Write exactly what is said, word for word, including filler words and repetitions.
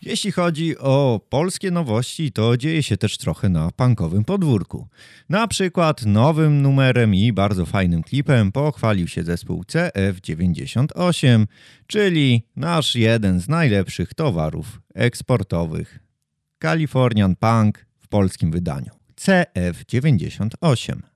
Jeśli chodzi o polskie nowości, to dzieje się też trochę na punkowym podwórku. Na przykład nowym numerem i bardzo fajnym klipem pochwalił się zespół C F dziewięćdziesiąt osiem, czyli nasz jeden z najlepszych towarów eksportowych. Californian Punk w polskim wydaniu. C F dziewięćdziesiąt osiem.